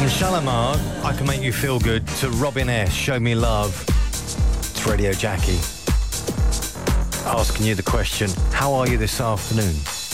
Shalimar, I Can Make You Feel Good, to Robin S, Show Me Love. It's Radio Jackie. Asking you the question, how are you this afternoon?